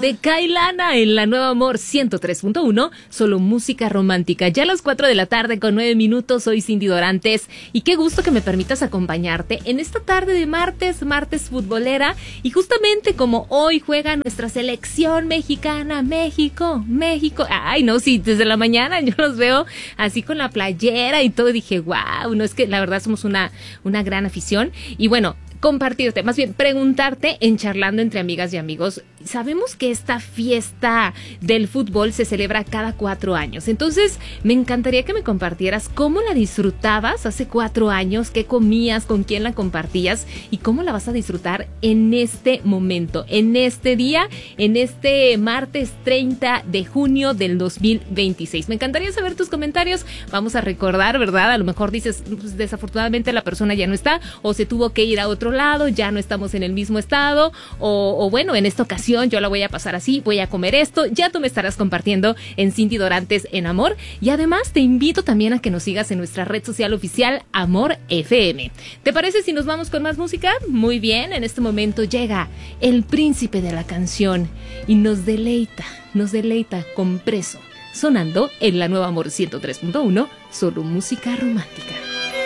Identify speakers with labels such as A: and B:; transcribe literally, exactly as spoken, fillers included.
A: de Kailana en la Nueva Amor ciento tres punto uno, solo música romántica. Ya a las cuatro de la tarde con nueve minutos, soy Cindy Dorantes y qué gusto que me permitas acompañarte en esta tarde de martes, martes futbolera, y justamente como hoy juega nuestra selección mexicana, México, México. Ay, no, sí, desde la mañana yo los veo así con la playera y todo, y dije, wow, no, es que la verdad somos una, una gran afición. Y bueno, compartirte, más bien preguntarte en Charlando entre Amigas y Amigos. Sabemos que esta fiesta del fútbol se celebra cada cuatro años. Entonces, me encantaría que me compartieras cómo la disfrutabas hace cuatro años, qué comías, con quién la compartías y cómo la vas a disfrutar en este momento, en este día, en este martes treinta de junio del dos mil veintiséis. Me encantaría saber tus comentarios. Vamos a recordar, ¿verdad? A lo mejor dices, pues, desafortunadamente la persona ya no está o se tuvo que ir a otro lado, ya no estamos en el mismo estado, o, o bueno, en esta ocasión yo la voy a pasar así, voy a comer esto, ya tú me estarás compartiendo en Cindy Dorantes en Amor. Y además te invito también a que nos sigas en nuestra red social oficial Amor F M. ¿Te parece si nos vamos con más música? Muy bien, en este momento llega el príncipe de la canción y nos deleita, nos deleita con Preso, sonando en la Nueva Amor ciento tres punto uno, solo música romántica.